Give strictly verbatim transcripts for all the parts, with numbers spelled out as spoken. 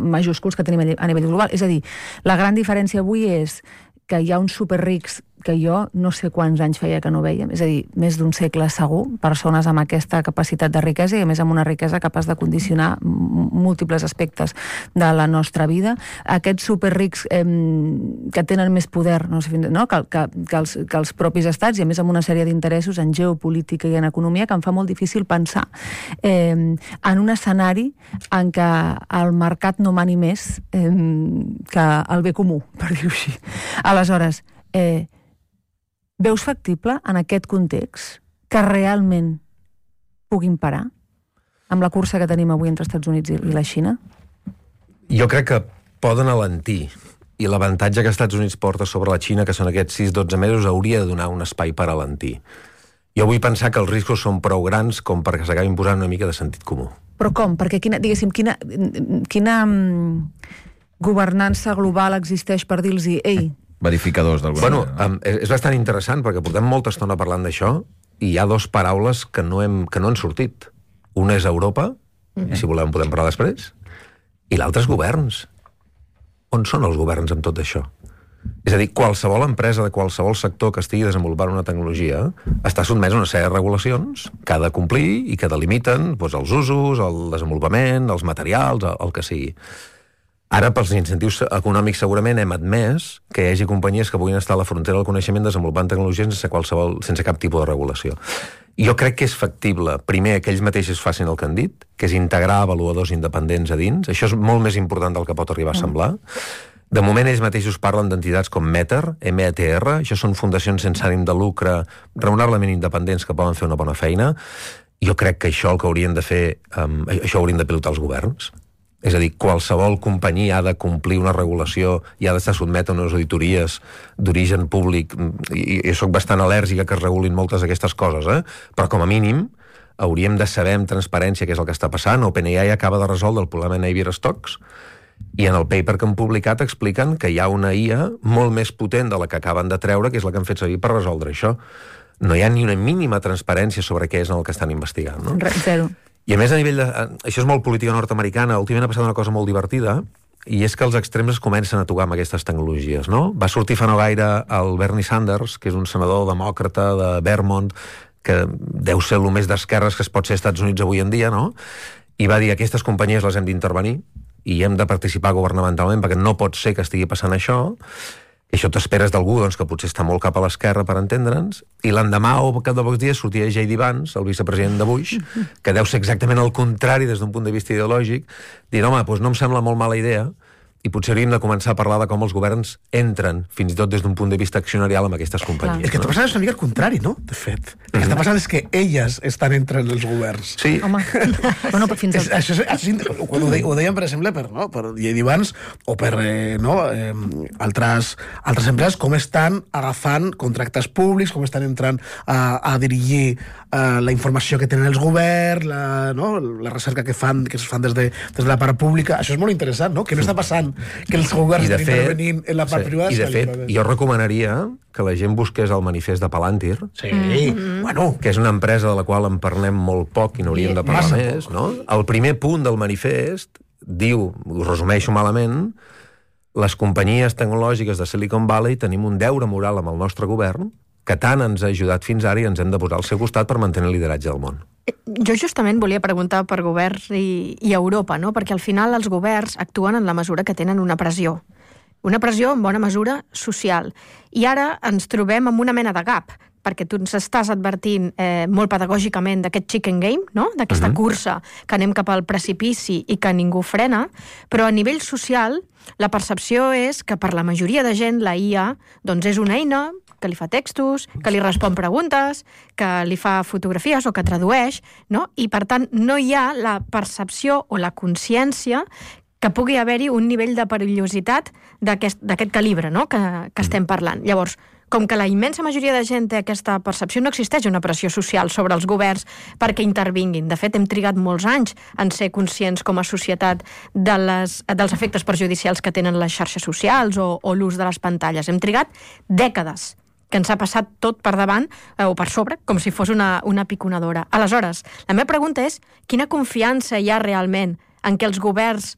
majúsculs que tenim a nivell global. És a dir, la gran diferència avui és que hi ha uns superrics que jo no sé quants anys feia que no vèiem, és a dir, més d'un segle segur, persones amb aquesta capacitat de riquesa i a més amb una riquesa capaç de condicionar múltiples aspectes de la nostra vida. Aquests superrics eh, que tenen més poder no sé, no? Que, que, que, els, que els propis estats i a més amb una sèrie d'interessos en geopolítica i en economia que em fa molt difícil pensar eh, en un escenari en què el mercat no mani més eh, que el bé comú, per dir-ho així. Aleshores, eh, veus factible en aquest context que realment puguin parar amb la cursa que tenim avui entre Estats Units i la Xina? Jo crec que poden alentir i l'avantatge que Estats Units porta sobre la Xina, que són aquests sis dotze mesos, hauria de donar un espai per alentir. Jo vull pensar que els riscos són prou grans com perquè s'acabin posant una mica de sentit comú. Però com? Perquè quina, diguéssim, quina, quina governança global existeix per dir-los ei, verificadors d'alguna bueno, manera. Um, és bastant interessant perquè portem molta estona parlant d'això i hi ha dos paraules que no, hem, que no han sortit. Una és Europa, mm-hmm. i si volem podem parlar després, i l'altre és governs. On són els governs amb tot això? És a dir, qualsevol empresa de qualsevol sector que estigui desenvolupant una tecnologia està sotmesa a una sèrie de regulacions que ha de complir i que delimiten doncs, els usos, el desenvolupament, els materials, el, el que sigui. Ara, pels incentius econòmics, segurament hem admès que hi hagi companyies que puguin estar a la frontera del coneixement desenvolupant tecnologies sense, qualsevol, sense cap tipus de regulació. Jo crec que és factible, primer, que ells mateixos facin el que han dit, que és integrar avaluadors independents a dins. Això és molt més important del que pot arribar a semblar. De moment, ells mateixos parlen d'entitats com METER, M E T R, això són fundacions sense ànim de lucre, raonablement independents que poden fer una bona feina. Jo crec que això el que haurien de fer, um, això haurien de pilotar els governs. És a dir, qualsevol companyia ha de complir una regulació i ha d'estar sotmeta a unes auditories d'origen públic, i, i soc bastant al·lèrgica que es regulin moltes d'aquestes coses, eh? Però com a mínim hauríem de saber amb transparència què és el que està passant. OpenAI acaba de resoldre el problema de Navier Stocks i en el paper que han publicat expliquen que hi ha una I A molt més potent de la que acaben de treure, que és la que han fet servir per resoldre això. No hi ha ni una mínima transparència sobre què és el que estan investigant, no? Zero. I a més, a nivell de... Això és molt política nord-americana. Últimament ha passat una cosa molt divertida, i és que els extrems es comencen a tocar amb aquestes tecnologies, no? Va sortir fa no gaire el Bernie Sanders, que és un senador demòcrata de Vermont, que deu ser el més d'esquerres que es pot ser als Estats Units avui en dia, no? I va dir, aquestes companyies les hem d'intervenir i hem de participar governamentalment perquè no pot ser que estigui passant això. I això t'esperes d'algú doncs, que potser està molt cap a l'esquerra per entendre'ns, i l'endemà o cap de pocs dies sortia J D Vance, el vicepresident de Bush, que deu ser exactament el contrari des d'un punt de vista ideològic, dient, home, doncs no em sembla molt mala idea, i potser hauríem de començar a parlar de com els governs entren, fins i tot des d'un punt de vista accionarial, amb aquestes companyies. El que està passant és una mica el contrari, no? De fet. El que està passant és que elles estan entrant els governs. Sí. Home, bueno, però fins és, això, és, això, ho, deien, ho deien, per exemple, per, no, per J D Vance o per eh, no, eh, altres, altres empreses, com estan agafant contractes públics, com estan entrant a, a dirigir eh, la informació que tenen els governs, la, no, la recerca que fan, que es fan des de, des de la part pública. Això és molt interessant, no? Que no està passant que els governs estan intervenint en la part sí, privada. I de fet, jo recomanaria que la gent busqués el manifest de Palantir, sí. mm-hmm. bueno, que és una empresa de la qual en parlem molt poc i n'hauríem de parlar més, no? El primer punt del manifest diu, ho resumeixo malament, les companyies tecnològiques de Silicon Valley tenim un deure moral amb el nostre govern que tant ens ha ajudat fins ara i ens hem de posar al seu costat per mantenir el lideratge del món. Jo justament volia preguntar per governs i, i Europa, no? Perquè al final els governs actuen en la mesura que tenen una pressió. Una pressió en bona mesura social. I ara ens trobem amb una mena de gap, perquè tu ens estàs advertint eh, molt pedagògicament d'aquest chicken game, no? D'aquesta uh-huh. cursa que anem cap al precipici i que ningú frena, però a nivell social la percepció és que per la majoria de gent la I A doncs és una eina que li fa textos, que li respon preguntes, que li fa fotografies o que tradueix, no? I per tant no hi ha la percepció o la consciència que pugui haver-hi un nivell de perillositat d'aquest, d'aquest calibre, no? que, que estem parlant. Llavors, com que la immensa majoria de gent té aquesta percepció, no existeix una pressió social sobre els governs perquè intervinguin. De fet, hem trigat molts anys en ser conscients com a societat de les, dels efectes perjudicials que tenen les xarxes socials o, o l'ús de les pantalles. Hem trigat dècades que ens ha passat tot per davant eh, o per sobre, com si fos una, una piconadora. Aleshores, la meva pregunta és, quina confiança hi ha realment en què els governs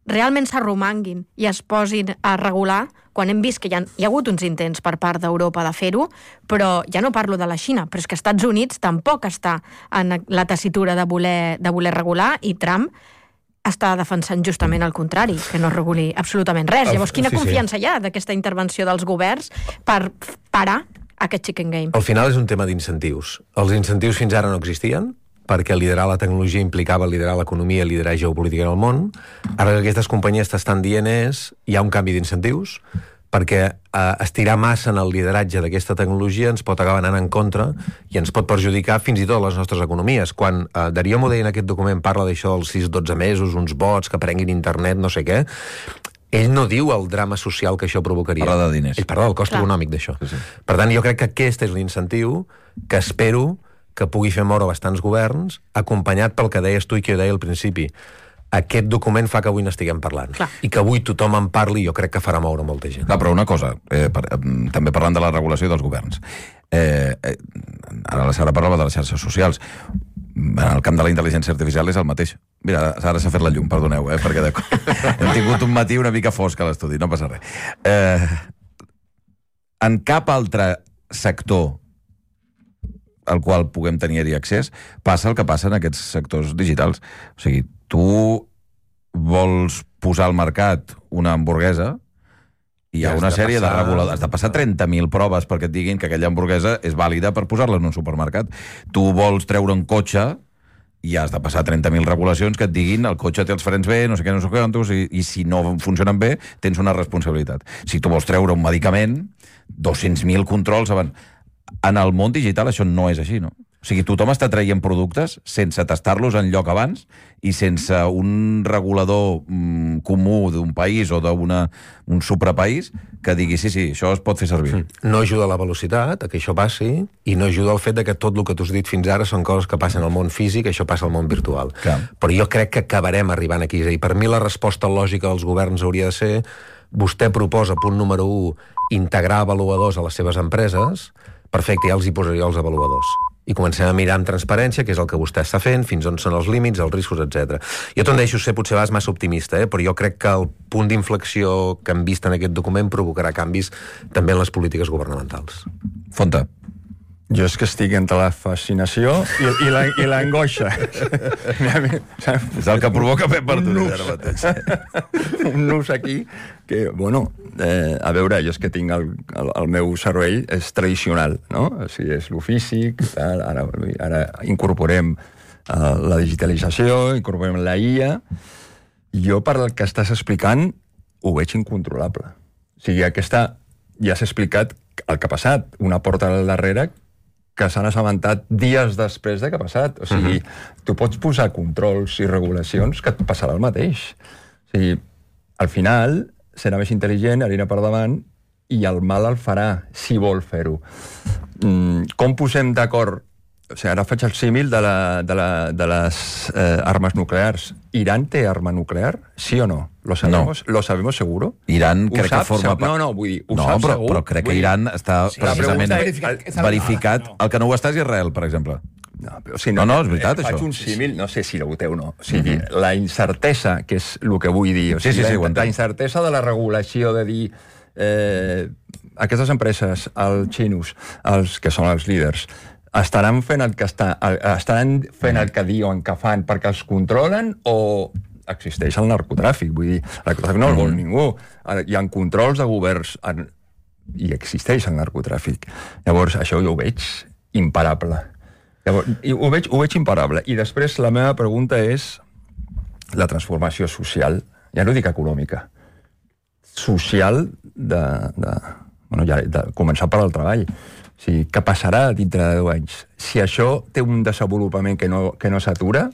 realment s'arromanguin i es posin a regular, quan hem vist que hi ha, hi ha hagut uns intents per part d'Europa de fer-ho, però ja no parlo de la Xina, però és que Estats Units tampoc està en la tessitura de voler, de voler regular, i Trump està defensant justament el contrari, que no reguli absolutament res. Llavors, quina sí, confiança sí. hi ha d'aquesta intervenció dels governs per parar aquest chicken game? Al final és un tema d'incentius. Els incentius fins ara no existien, perquè liderar la tecnologia implicava liderar l'economia, liderar geopolítica en el món. Ara que aquestes companyies t'estan dient és hi ha un canvi d'incentius, perquè eh, estirar massa en el lideratge d'aquesta tecnologia ens pot acabar anant en contra i ens pot perjudicar fins i tot les nostres economies. Quan eh, Darío Modé en aquest document parla d'això dels sis dotze mesos, uns bots que prenguin internet, no sé què, ell no diu el drama social que això provocaria. Parla de diners. Ell parla del cost Clar. econòmic d'això. Sí, sí. Per tant, jo crec que aquest és l'incentiu que espero que pugui fer moure bastants governs, acompanyat pel que deies tu i que jo deia al principi. Aquest document fa que avui n'estiguem parlant. Clar. I que avui tothom en parli, jo crec que farà moure molta gent. Clar, però una cosa, eh, per, eh, també parlant de la regulació dels governs. Eh, eh, ara la Sara parlava de les xarxes socials. En el camp de la intel·ligència artificial és el mateix. Mira, ara s'ha fet la llum, perdoneu, eh, perquè de... hem tingut un matí una mica fosc a l'estudi, no passa res. Eh, en cap altre sector al qual puguem tenir-hi accés, passa el que passa en aquests sectors digitals. O sigui, tu vols posar al mercat una hamburguesa i hi ha I has una de sèrie de passar- reguladors. Has de passar trenta mil proves perquè et diguin que aquella hamburguesa és vàlida per posar-la en un supermercat. Tu vols treure un cotxe i has de passar trenta mil regulacions que et diguin el cotxe té els frens bé, no sé què, no sé quantos, i, i si no funcionen bé, tens una responsabilitat. Si tu vols treure un medicament, dos-cents mil controls abans. En el món digital això no és així, no? O sigui, tothom està traient productes sense tastar-los en lloc abans i sense un regulador mm, comú d'un país o d'un suprapaís que digui, sí, sí, això es pot fer servir. No ajuda la velocitat a que això passi i no ajuda el fet de que tot el que t'has dit fins ara són coses que passen al món físic, això passa al món virtual. Clar. Però jo crec que acabarem arribant aquí. És a dir, per mi la resposta lògica dels governs hauria de ser vostè proposa, punt número u, integrar avaluadors a les seves empreses. Perfecte, ja els hi posaria els avaluadors. I comencem a mirar amb transparència què és el que vostè està fent, fins on són els límits, els riscos, etcètera. Jo te'n deixo ser potser vas massa optimista, eh? Però jo crec que el punt d'inflexió que hem vist en aquest document provocarà canvis també en les polítiques governamentals. Fonta. Jo és que estic entre la fascinació i, i la- i l'angoixa. És el que provoca Pep Martorell ara mateix. Un nus aquí que, bueno, eh, a veure, jo és que tinc el, el, el meu cervell és tradicional, no? O sigui, és lo físic, tal, ara, ara incorporem uh, la digitalització, incorporem la I A. Jo, per el que estàs explicant, ho veig incontrolable. O sigui, aquesta... Ja s'ha explicat el que ha passat, una porta al darrere que s'han assabentat dies després de que ha passat. O sigui, uh-huh. tu pots posar controls i regulacions que et passarà el mateix. O sigui, al final serà més intel·ligent, harina per davant, i el mal el farà, si vol fer-ho. Mm, com posem d'acord? O sigui, ara faig el símil de, la, de, la, de les eh, armes nuclears. Iran té arma nuclear? Sí o no? ¿Lo sabemos, no. ¿Lo sabemos seguro? Iran Ho crec sap, que forma seg- No, no, vull dir, ho no, sap però, segur. però crec que Vull dir- Iran està Sí, precisament la pregunta és- verificat. no. El que no ho està és Israel, per exemple. No, però, o sigui, No, no, és veritat, eh, això. Faig un símil, no sé si la voteu o no. O sigui, uh-huh. la incertesa, que és el que vull dir. O Sí, sigui, sí, sí, ho la, entenc. la incertesa de la regulació, de dir... Eh, aquestes empreses, els xinos, els que són els líders, estaran fent el que està, el, estaran fent el que diuen que fan perquè els controlen o existeix el narcotràfic? Vull dir, el narcotràfic no el vol ningú. Hi ha controls de governs en, i existeix el narcotràfic. Llavors, això jo ho veig imparable. Llavors, i ho veig, ho veig imparable. I després la meva pregunta és la transformació social, ja no dic econòmica, social de, de, bueno, ja, de començar per al treball. O sigui, què passarà dintre de deu anys? Si això té un desenvolupament que no, que no s'atura,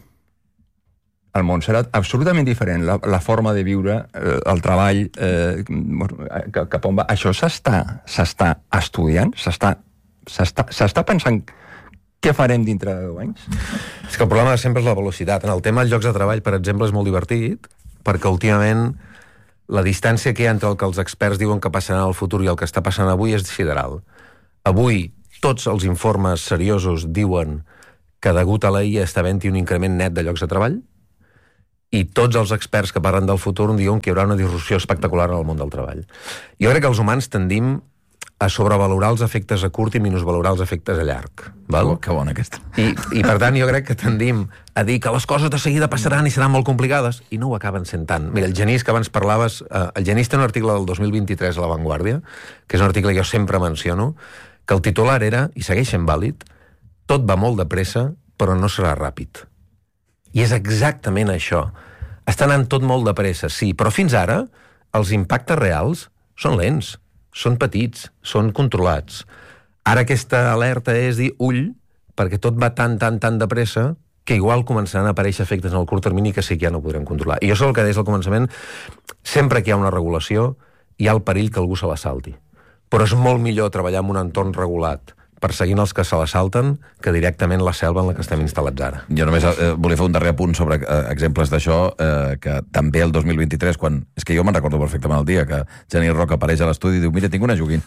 el món serà absolutament diferent. La, la forma de viure, eh, el treball, eh, cap, cap on va... Això s'està s'està estudiant? S'està s'està pensant què farem dintre de deu anys? És que el problema sempre és la velocitat. En el tema dels llocs de treball, per exemple, és molt divertit, perquè últimament la distància que hi ha entre el que els experts diuen que passarà en el futur i el que està passant avui és sideral. Avui, tots els informes seriosos diuen que degut a la I A està havent-hi un increment net de llocs de treball, i tots els experts que parlen del futur diuen que hi haurà una disrupció espectacular en el món del treball. Jo crec que els humans tendim a sobrevalorar els efectes a curt i minusvalorar els efectes a llarg. Val? Oh, que bona aquesta. I, I per tant jo crec que tendim a dir que les coses de seguida passaran i seran molt complicades, i no ho acaben sent tant. Mira, el Genís, que abans parlaves, eh, el Genís té un article del dos mil vint-i-tres a La Vanguardia, que és un article que jo sempre menciono, que el titular era, i segueix sent vàlid, tot va molt de pressa, però no serà ràpid. I és exactament això. Està anant tot molt de pressa, sí, però fins ara els impactes reals són lents, són petits, són controlats. Ara aquesta alerta és dir ull, perquè tot va tan, tan, tan de pressa que igual començaran a aparèixer efectes en el curt termini que sí que ja no podrem controlar. I jo sóc el que des del començament, sempre que hi ha una regulació, hi ha el perill que algú se la salti. Però és molt millor treballar en un entorn regulat, perseguint els que se la salten, que directament la selva en la que estem instal·lats ara. Jo només eh, volia fer un darrer apunt sobre eh, exemples d'això, eh, que també el dos mil vint-i-tres, quan... És que jo me'n recordo perfectament el dia que Genís Roca apareix a l'estudi i diu, mira, tinc una joguina.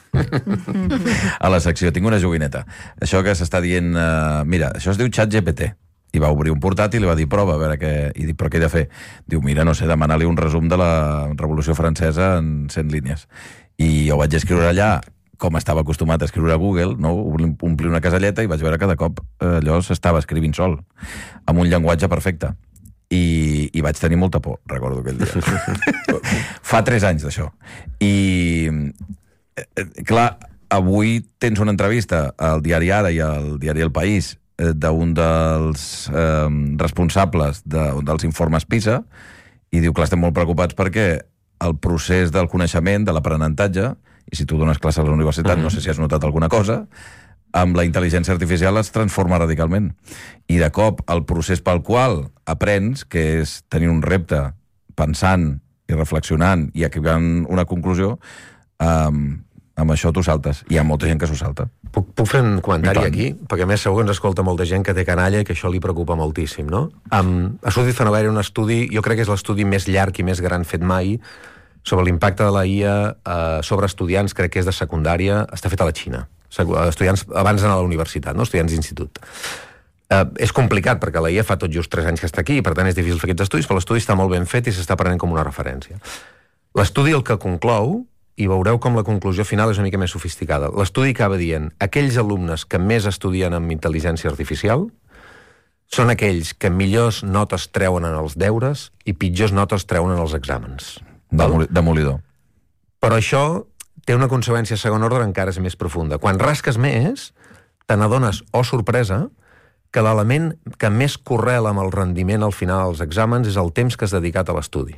A la secció, tinc una joguineta. Això que s'està dient... Eh, mira, això es diu ChatGPT. I va obrir un portàtil i va dir, prova, a veure què... I dic, però què he de fer? Diu, mira, no sé, demanar-li un resum de la Revolució Francesa en cent línies. I jo vaig escriure allà, com estava acostumat a escriure a Google, no? Omplir una caselleta i vaig veure que de cop eh, allò s'estava escrivint sol, amb un llenguatge perfecte. I, i vaig tenir molta por, recordo aquell dia. Fa tres anys d'això. I, eh, clar, avui tens una entrevista al diari Ara i al diari El País eh, d'un dels eh, responsables de, dels informes PISA i diu que estem molt preocupats perquè el procés del coneixement, de l'aprenentatge, i si tu dones classes a la universitat, uh-huh. no sé si has notat alguna cosa, amb la intel·ligència artificial es transforma radicalment. I de cop el procés pel qual aprens, que és tenir un repte, pensant i reflexionant i acabant una conclusió, um, amb això tu saltes. Hi ha molta gent que s'ho salta. Puc, puc fer un comentari aquí? Perquè a més segur que ens escolta molta gent que té canalla i que això li preocupa moltíssim, no? Um, a Sud fa haver un estudi, jo crec que és l'estudi més llarg i més gran fet mai, sobre l'impacte de la I A eh, sobre estudiants, crec que és de secundària, està fet a la Xina. Estudiants abans d'anar a la universitat, no? Estudiants d'institut. Eh, és complicat, perquè la I A fa tot just tres anys que està aquí, i per tant és difícil fer aquests estudis, però l'estudi està molt ben fet i s'està prenent com una referència. L'estudi el que conclou, i veureu com la conclusió final és una mica més sofisticada, l'estudi acaba dient aquells alumnes que més estudien amb intel·ligència artificial són aquells que millors notes treuen en els deures i pitjors notes treuen en els exàmens. Demolidor. Però això té una conseqüència a segon ordre encara és més profunda. Quan rasques més, te n'adones, oh sorpresa, que l'element que més correla amb el rendiment al final dels exàmens és el temps que has dedicat a l'estudi.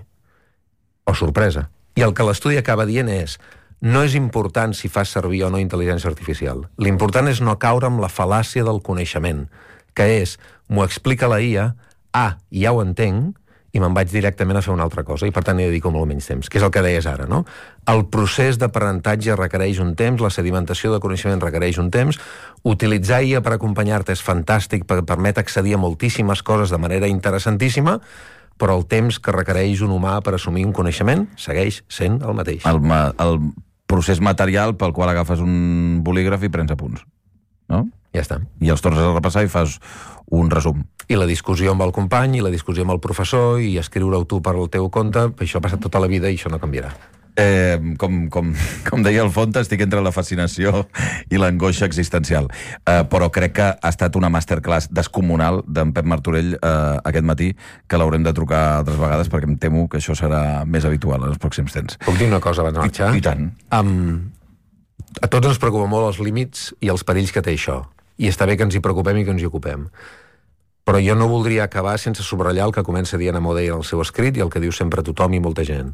Oh sorpresa. I el que l'estudi acaba dient és no és important si fas servir o no intel·ligència artificial. L'important és no caure amb la fal·làcia del coneixement, que és, m'ho explica la I A, ah, ja ho entenc, i me'n vaig directament a fer una altra cosa, i per tant hi dedico molt menys temps, que és el que deies ara, no? El procés d'aprenentatge requereix un temps, la sedimentació de coneixement requereix un temps, utilitzar I A per acompanyar-te és fantàstic, perquè permet accedir a moltíssimes coses de manera interessantíssima, però el temps que requereix un humà per assumir un coneixement segueix sent el mateix. El, el procés material pel qual agafes un bolígraf i prens apunts, no? Ja està. I els tornes a repassar i fas un resum. I la discussió amb el company, i la discussió amb el professor, i escriure-ho tu per al teu compte, això ha passat tota la vida i això no canviarà. Eh, com, com, com deia el Fonta, estic entre la fascinació i l'angoixa existencial. Eh, però crec que ha estat una masterclass descomunal d'en Pep Martorell eh, aquest matí, que l'haurem de trucar altres vegades, perquè em temo que això serà més habitual en els pròxims temps. Puc dir una cosa abans de marxar? I, i tant. Um, a tots ens preocupa molt els límits i els perills que té això. I està bé que ens hi preocupem i que ens hi ocupem. Però jo no voldria acabar sense subratllar el que comença dient Amodei en el seu escrit i el que diu sempre tothom i molta gent.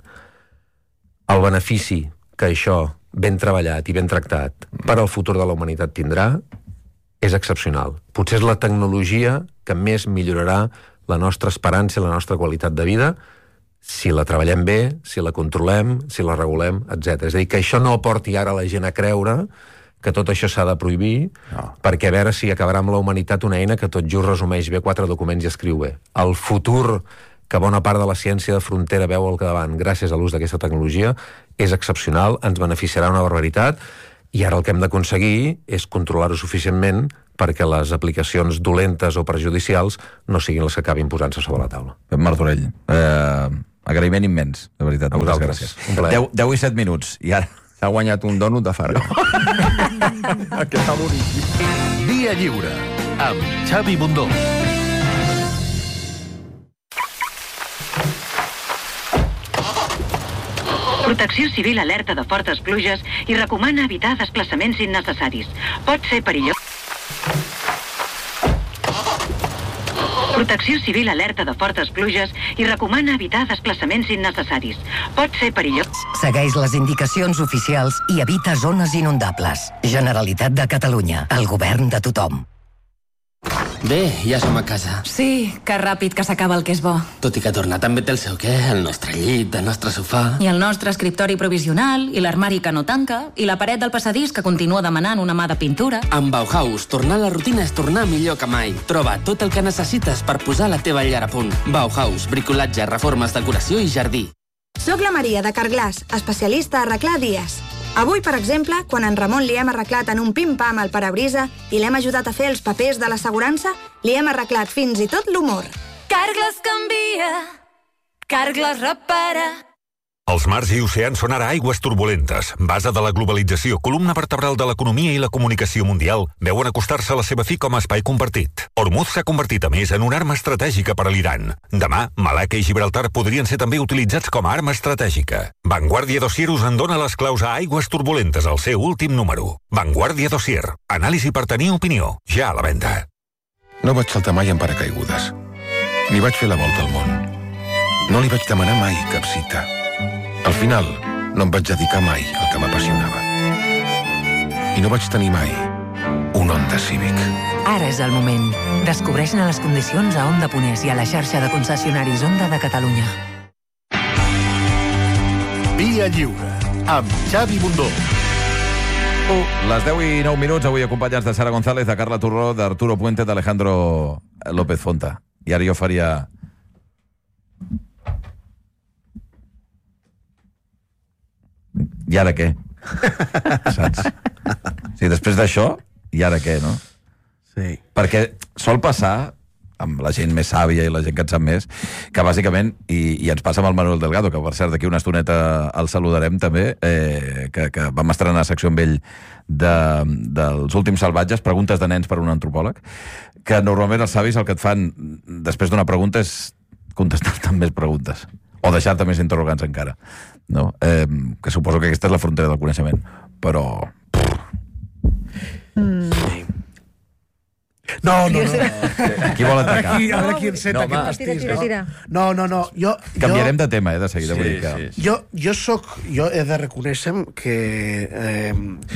El benefici que això, ben treballat i ben tractat, per al futur de la humanitat tindrà, és excepcional. Potser és la tecnologia que més millorarà la nostra esperança i la nostra qualitat de vida si la treballem bé, si la controlem, si la regulem, etcètera. És a dir, que això no porti ara la gent a creure que tot això s'ha de prohibir, no. Perquè a veure si acabarà amb la humanitat una eina que tot just resumeix bé quatre documents i escriu bé. El futur que bona part de la ciència de frontera veu al capdavant gràcies a l'ús d'aquesta tecnologia és excepcional, ens beneficiarà una barbaritat, i ara el que hem d'aconseguir és controlar-ho suficientment perquè les aplicacions dolentes o perjudicials no siguin les que acabin posant-se sobre la taula. Pep Martorell, eh, agraïment immens, de veritat. Moltes gràcies. deu i set minuts, i ara... S'ha guanyat un dònut de Farga. Que està boníssim. Via Lliure, amb Xavi Bundó. Protecció Civil alerta de fortes pluges i recomana evitar desplaçaments innecessaris. Pot ser perillós. Protecció Civil alerta de fortes pluges i recomana evitar desplaçaments innecessaris. Pot ser perillós. Segueix les indicacions oficials i evita zones inundables. Generalitat de Catalunya, el govern de tothom. Bé, ja som a casa. Sí, que ràpid que s'acaba el que és bo. Tot i que tornar també té el seu què, el nostre llit, el nostre sofà... I el nostre escriptori provisional, i l'armari que no tanca, i la paret del passadís que continua demanant una mà de pintura. Amb Bauhaus, tornar a la rutina és tornar millor que mai. Troba tot el que necessites per posar la teva llar a punt. Bauhaus, bricolatge, reformes, decoració i jardí. Soc la Maria de Carglass, especialista a arreglar dies. Avui, per exemple, quan en Ramon li hem arreglat en un pim-pam al parabrisa i l'hem ajudat a fer els papers de l'assegurança, li hem arreglat fins i tot l'humor. Carglass canvia, Carglass repara. Els mars i oceans són ara aigües turbulentes. Base de la globalització, columna vertebral de l'economia i la comunicació mundial, veuen acostar-se a la seva fi com a espai compartit. Hormuz s'ha convertit, a més, en una arma estratègica per a l'Iran. Demà, Malacca i Gibraltar podrien ser també utilitzats com a arma estratègica. Vanguardia Dossier us en dona les claus a aigües turbulentes, al seu últim número. Vanguardia Dossier. Anàlisi per tenir opinió. Ja a la venda. No vaig saltar mai en paracaigudes. Ni vaig fer la volta al món. No li vaig demanar mai cap cita. Al final, no em vaig dedicar mai al que m'apassionava. I no vaig tenir mai un Honda Civic. Ara és el moment. Descobreix-ne les condicions a Honda Ponés i a la xarxa de concessionaris Honda de Catalunya. Via Lliure, amb Xavi Bundó. Uh, les deu i nou minuts, avui acompanyats de Sara González, de Carla Turró, d'Arturo Puente, d'Alejandro López Fonta. I ara jo faria... I ara què? Saps? Sí, després d'això, i ara què, no? Sí. Perquè sol passar, amb la gent més sàvia i la gent que en sap més, que bàsicament, i, i ens passa amb el Manuel Delgado, que per cert d'aquí una estoneta el saludarem també, eh, que, que vam estrenar secció amb ell de, dels últims salvatges, preguntes de nens per un antropòleg, que normalment els savis el que et fan després d'una pregunta és contestar-te amb més preguntes, o deixar-te més interrogants encara, no? Eh, que suposo que aquesta és la frontera del coneixement, però... Mm. Sí. No, no, no. Qui vol atacar? Aquí, a veure qui enceta no, aquest pastís. Tira, tira, tira. No, no, no. Jo, Canviarem jo, de tema, eh, de seguida. Sí, vull dir que... sí, sí. Jo, jo soc... Jo he de reconèixer que... Eh,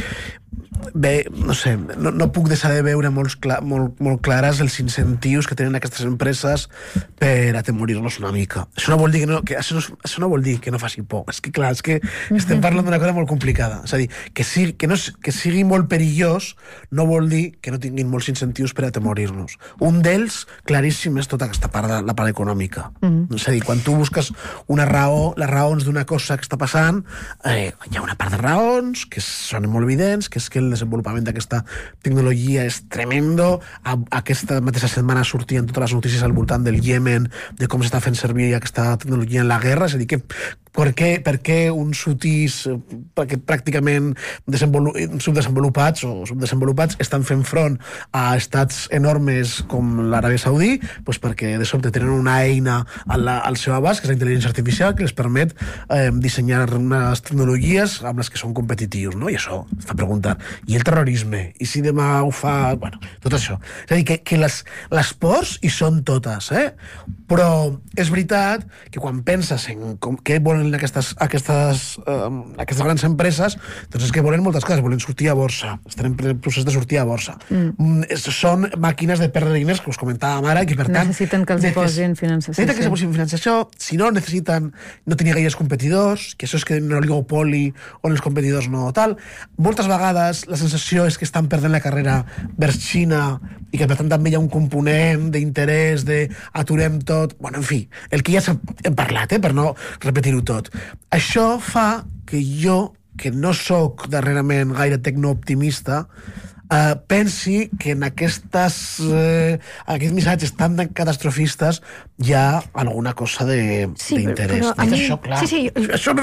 bé, no sé, no, no puc deixar de veure molt, cla molt, molt clares els incentius que tenen aquestes empreses per atemorir-nos una mica. Això no vol dir que no, que, això no, això no vol dir que no faci por. És que, clar, és que estem parlant d'una cosa molt complicada. És a dir, que, sigui, que, no, que sigui molt perillós no vol dir que no tinguin molts incentius per atemorir-nos. Un d'ells, claríssim, és tota aquesta part de la part econòmica. Mm-hmm. És a dir, quan tu busques una raó, les raons d'una cosa que està passant, eh, hi ha una part de raons que són molt evidents, que és que el desenvolupament d'aquesta tecnologia és tremendo. A, aquesta mateixa setmana sortien totes les notícies al voltant del Iemen, de com s'està fent servir aquesta tecnologia en la guerra. És a dir, que per què, per què uns sutis perquè pràcticament subdesenvolupats o subdesenvolupats estan fent front a estats enormes com l'Aràbia Saudí? Pues perquè de sobte tenen una eina al, al seu abast, que és la intel·ligència artificial, que els permet eh, dissenyar unes tecnologies amb les que són competitius, no? I això fa preguntar, i el terrorisme? I si demà ho fa... Bueno, tot això. És a dir, que, que les, les pors hi són totes, eh? Però és veritat que quan penses en com, què volen aquestes, aquestes, eh, aquestes grans empreses, doncs és que volen moltes coses. Volen sortir a borsa. Estan en procés de sortir a borsa. Mm. Són màquines de perdre diners, que us comentàvem ara, que per tant... Necessiten que els hi posin finançació. Necessiten que els posin finançació. Si no, necessiten no tenir gaires competidors, que això és que un oligopoli on els competidors no tal. Moltes vegades la sensació és que estan perdent la carrera vers Xina i que per tant també hi ha un component d'interès de aturem tot, bueno, en fi, el que ja hem parlat, eh, per no repetir-ho tot. Això fa que jo, que no sóc darrerament gaire tecnooptimista, eh, pensi que en aquestes, eh, aquests missatges tan catastrofistes hi ha alguna cosa de- Sí, d'interès. però a Dit mi- això, clar, sí, sí, això no